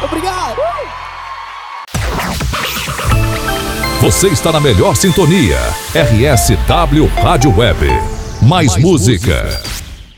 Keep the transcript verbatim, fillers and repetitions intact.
Obrigado! Você está na melhor sintonia. R S W Rádio Web. Mais, Mais música. música.